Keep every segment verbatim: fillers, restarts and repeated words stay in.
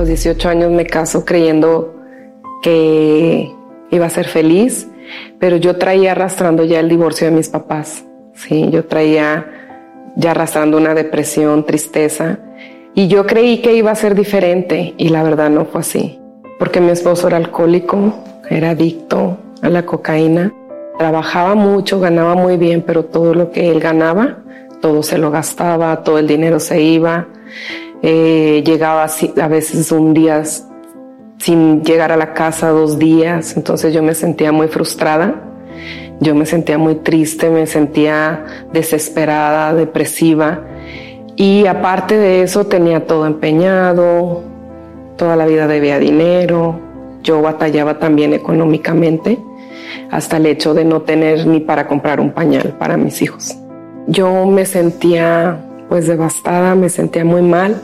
los dieciocho años me caso creyendo que iba a ser feliz, pero yo traía arrastrando ya el divorcio de mis papás. Sí, yo traía ya arrastrando una depresión, tristeza, y yo creí que iba a ser diferente, y la verdad no fue así, porque mi esposo era alcohólico, era adicto a la cocaína, trabajaba mucho, ganaba muy bien, pero todo lo que él ganaba, todo se lo gastaba, todo el dinero se iba, eh, llegaba a veces un día sin llegar a la casa, dos días, entonces yo me sentía muy frustrada, yo me sentía muy triste, me sentía desesperada, depresiva, y aparte de eso tenía todo empeñado, toda la vida debía dinero, yo batallaba también económicamente, hasta el hecho de no tener ni para comprar un pañal para mis hijos. Yo me sentía pues devastada, me sentía muy mal,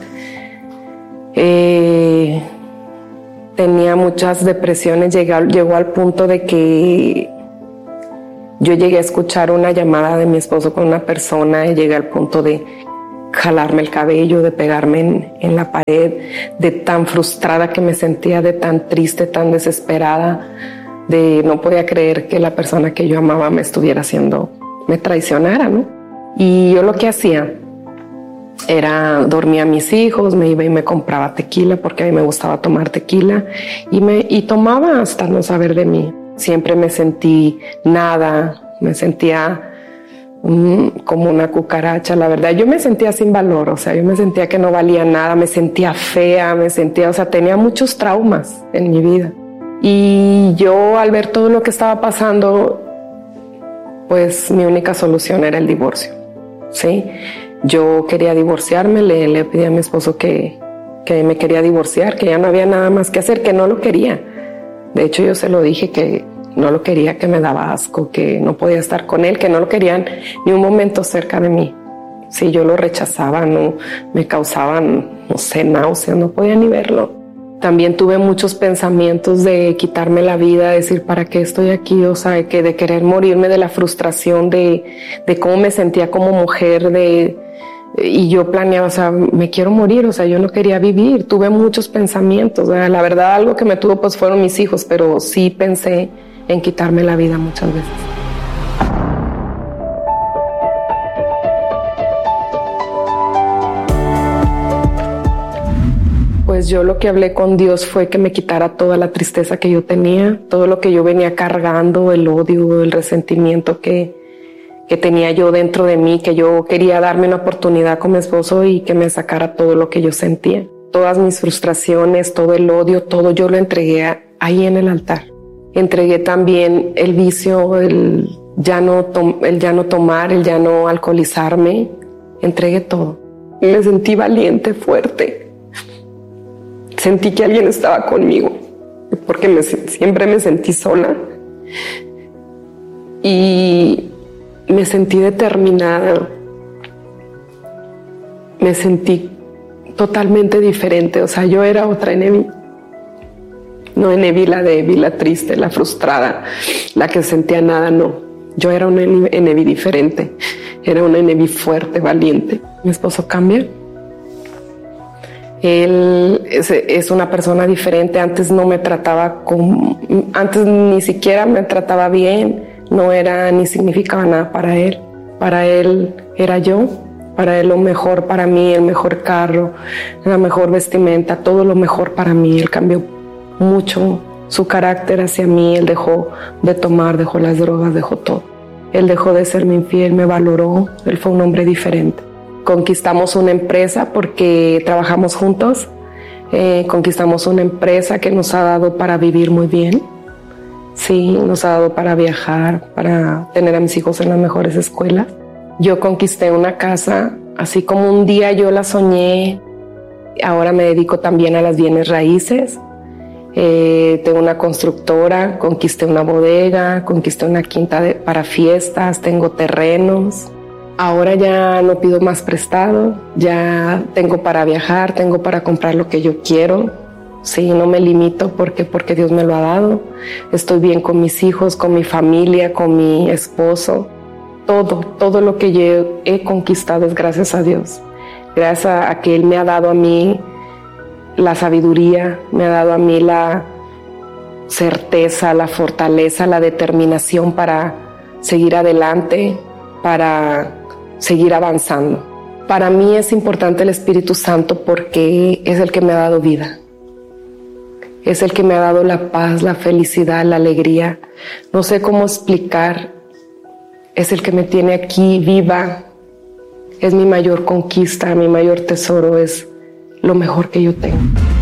eh, tenía muchas depresiones, llegó, llegó al punto de que yo llegué a escuchar una llamada de mi esposo con una persona y llegué al punto de jalarme el cabello, de pegarme en, en la pared, de tan frustrada que me sentía, de tan triste, tan desesperada, de no podía creer que la persona que yo amaba me estuviera haciendo, me traicionara, ¿no? Y yo lo que hacía era dormía a mis hijos, me iba y me compraba tequila porque a mí me gustaba tomar tequila y, me, y tomaba hasta no saber de mí. Siempre me sentí nada, me sentía um, como una cucaracha, la verdad. Yo me sentía sin valor, o sea, yo me sentía que no valía nada, me sentía fea, me sentía, o sea, tenía muchos traumas en mi vida. Y yo al ver todo lo que estaba pasando, pues mi única solución era el divorcio, ¿sí? Yo quería divorciarme, le, le pedí a mi esposo que, que me quería divorciar, que ya no había nada más que hacer, que no lo quería. De hecho, yo se lo dije que no lo quería, que me daba asco, que no podía estar con él, que no lo querían ni un momento cerca de mí. Sí, yo lo rechazaba, no, me causaban, no sé, náuseas, no podía ni verlo. También tuve muchos pensamientos de quitarme la vida, decir, ¿para qué estoy aquí? O sea, que de querer morirme, de la frustración, de, de cómo me sentía como mujer, de, y yo planeaba, o sea, me quiero morir, o sea, yo no quería vivir. Tuve muchos pensamientos, ¿verdad? La verdad, algo que me tuvo pues fueron mis hijos, pero sí pensé en quitarme la vida muchas veces. Pues yo lo que hablé con Dios fue que me quitara toda la tristeza que yo tenía, todo lo que yo venía cargando, el odio, el resentimiento que, que tenía yo dentro de mí, que yo quería darme una oportunidad con mi esposo y que me sacara todo lo que yo sentía. Todas mis frustraciones, todo el odio, todo yo lo entregué ahí en el altar. Entregué también el vicio, el ya no, tom- el ya no tomar, el ya no alcoholizarme. Entregué todo. Me sentí valiente, fuerte. Sentí que alguien estaba conmigo, porque me, siempre me sentí sola. Y me sentí determinada. Me sentí totalmente diferente. O sea, yo era otra Enevi. No Enevi la débil, la triste, la frustrada, la que sentía nada, no. Yo era una Enevi diferente. Era una Enevi fuerte, valiente. Mi esposo cambia. Él es, es una persona diferente. Antes no me trataba como, antes ni siquiera me trataba bien, no era ni significaba nada para él. Para él era yo, para él lo mejor para mí, el mejor carro, la mejor vestimenta, todo lo mejor para mí. Él cambió mucho su carácter hacia mí, él dejó de tomar, dejó las drogas, dejó todo. Él dejó de serme infiel, me valoró, él fue un hombre diferente. Conquistamos una empresa porque trabajamos juntos. Eh, conquistamos una empresa que nos ha dado para vivir muy bien. Sí, nos ha dado para viajar, para tener a mis hijos en las mejores escuelas. Yo conquisté una casa, así como un día yo la soñé. Ahora me dedico también a las bienes raíces. Eh, tengo una constructora, conquisté una bodega, conquisté una quinta de, para fiestas, tengo terrenos. Ahora ya no pido más prestado, ya tengo para viajar, tengo para comprar lo que yo quiero. Sí, no me limito porque, porque Dios me lo ha dado. Estoy bien con mis hijos, con mi familia, con mi esposo. Todo, todo lo que yo he conquistado es gracias a Dios. Gracias a que Él me ha dado a mí la sabiduría, me ha dado a mí la certeza, la fortaleza, la determinación para seguir adelante, para seguir avanzando. Para mí es importante el Espíritu Santo porque es el que me ha dado vida. Es el que me ha dado la paz, la felicidad, la alegría. No sé cómo explicar. Es el que me tiene aquí viva. Es mi mayor conquista, mi mayor tesoro. Es lo mejor que yo tengo.